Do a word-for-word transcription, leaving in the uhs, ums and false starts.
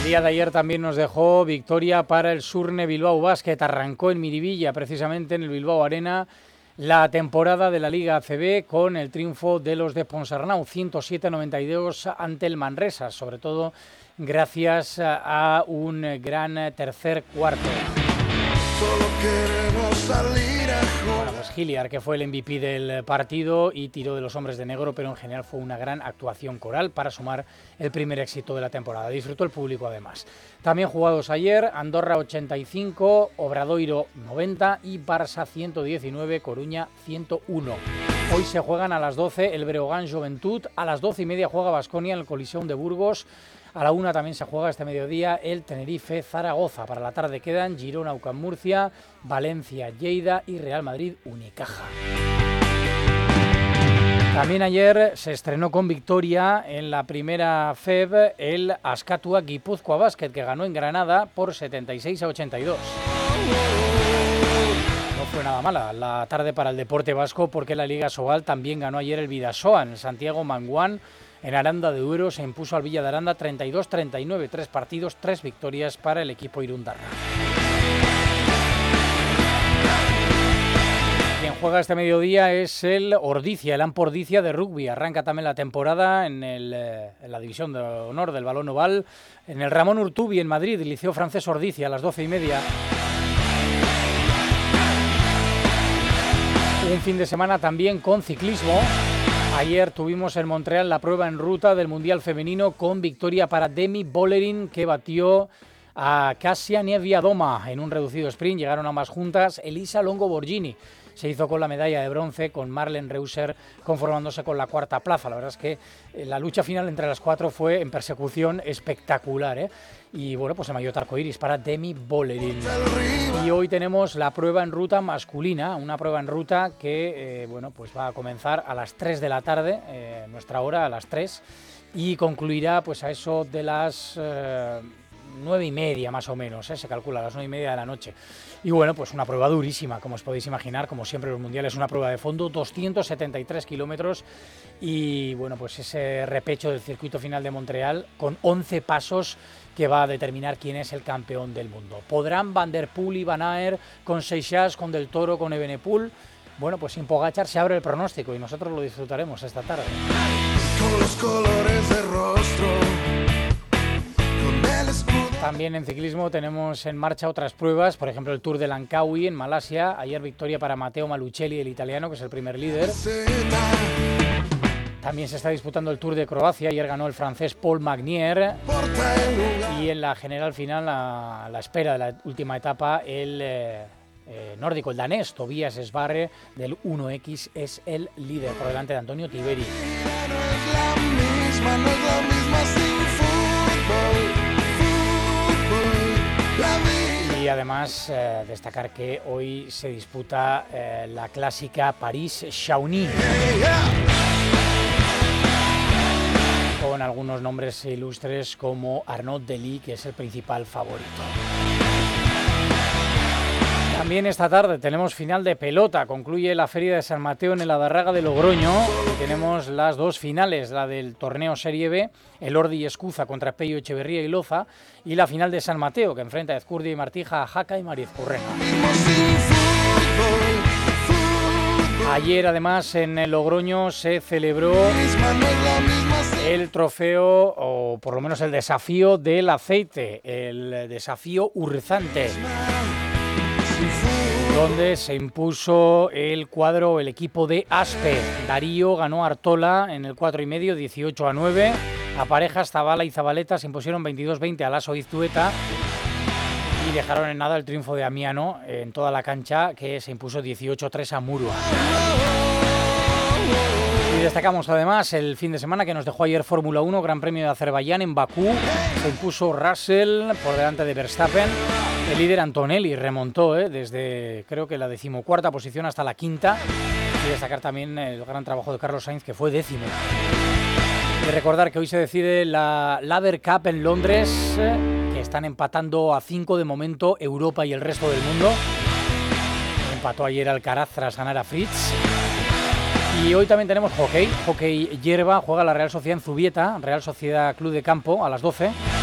día de ayer también nos dejó victoria para el Surne Bilbao Basket. Arrancó en Miribilla, precisamente en el Bilbao Arena, la temporada de la Liga A C B con el triunfo de los de Ponsarnau, ciento siete a noventa y dos ante el Manresa, sobre todo gracias a un gran tercer cuarto. Solo queremos salir a jugar. Bueno, pues Hilliard, que fue el M V P del partido y tiró de los hombres de negro, pero en general fue una gran actuación coral para sumar el primer éxito de la temporada. Disfrutó el público además. También jugados ayer, Andorra ochenta y cinco, Obradoiro noventa y Barça ciento diecinueve, Coruña ciento uno. Hoy se juegan a las doce el Breogán Joventut, a las doce y media juega Baskonia en el Coliseum de Burgos. A la una también se juega este mediodía el Tenerife Zaragoza. Para la tarde quedan Girona U C A M Murcia, Valencia Lleida y Real Madrid Unicaja. También ayer se estrenó con victoria en la primera F E B el Askatua Guipúzcoa Basket, que ganó en Granada por setenta y seis a ochenta y dos. No fue nada mala la tarde para el deporte vasco, porque la Liga Sobal también ganó ayer el Bidasoa en Santiago Manguán. En Aranda de Duero se impuso al Villa de Aranda treinta y dos a treinta y nueve, tres partidos, tres victorias para el equipo irundarra. Quien juega este mediodía es el Ordizia, el Ampo Ordizia de rugby. Arranca también la temporada en, el, en la división de honor del balón oval, en el Ramón Urtubi en Madrid, Liceo Francés Ordizia a las doce y media. Un fin de semana también con ciclismo. Ayer tuvimos en Montreal la prueba en ruta del Mundial Femenino con victoria para Demi Bollerin, que batió a Kasia Nieviadoma en un reducido sprint. Llegaron ambas juntas. Elisa Longo Borgini se hizo con la medalla de bronce, con Marlene Reuser conformándose con la cuarta plaza. La verdad es que la lucha final entre las cuatro fue en persecución espectacular, ¿eh? Y bueno, pues el maillot arcoiris para Demi Bollerin. Y hoy tenemos la prueba en ruta masculina, una prueba en ruta que eh, bueno, pues va a comenzar a las tres de la tarde, eh, nuestra hora, a las tres, y concluirá pues a eso de las eh, nueve y media más o menos, ¿eh? Se calcula a las nueve y media de la noche. Y bueno, pues una prueba durísima, como os podéis imaginar, como siempre los mundiales, una prueba de fondo, doscientos setenta y tres kilómetros, y bueno, pues ese repecho del circuito final de Montreal con once pasos que va a determinar quién es el campeón del mundo. ¿Podrán Van der Poel y Van Aert con Seixas, con Del Toro, con Evenepoel? Bueno, pues sin Pogačar se abre el pronóstico y nosotros lo disfrutaremos esta tarde. Con los colores de rostro, con el escudo. También en ciclismo tenemos en marcha otras pruebas, por ejemplo el Tour de Langkawi en Malasia. Ayer victoria para Matteo Malucelli, el italiano, que es el primer líder. También se está disputando el Tour de Croacia. Ayer ganó el francés Paul Magnier. Y en la general final, a la espera de la última etapa, el eh, eh, nórdico, el danés, Tobias Sbarre, del uno equis, es el líder, por delante de Antonio Tiberi. No es la misma, no es la misma sin fútbol, fútbol, la vida. Y además eh, destacar que hoy se disputa eh, la clásica París-Chamonix, con algunos nombres ilustres como Arnaud Delis, que es el principal favorito. También esta tarde tenemos final de pelota, concluye la Feria de San Mateo en el Adarraga de Logroño, y tenemos las dos finales, la del torneo Serie B, el Ordi y Escuza contra Pello Echeverría y Loza, y la final de San Mateo, que enfrenta a Ezcurdia y Martija, a Jaca y Mariezcurrena. Ayer además en el Logroño se celebró el trofeo, o por lo menos el desafío del aceite, el desafío Urzante, donde se impuso el cuadro, el equipo de Aspe. Darío ganó a Artola en el cuatro y medio, dieciocho a nueve. A parejas, Zabala y Zabaleta se impusieron veintidós veinte a Lasso Iztueta y dejaron en nada el triunfo de Amiano en toda la cancha, que se impuso dieciocho a tres a Murua. Y destacamos además el fin de semana que nos dejó ayer Fórmula uno, Gran Premio de Azerbaiyán en Bakú. Se impuso Russell por delante de Verstappen. El líder Antonelli remontó ¿eh? desde creo que la decimocuarta posición hasta la quinta. Y destacar también el gran trabajo de Carlos Sainz, que fue décimo. Y recordar que hoy se decide la Laver Cup en Londres, que están empatando a cinco de momento Europa y el resto del mundo. Empató ayer Alcaraz tras ganar a Fritz. Y hoy también tenemos hockey, hockey hierba, juega la Real Sociedad en Zubieta, Real Sociedad Club de Campo a las doce.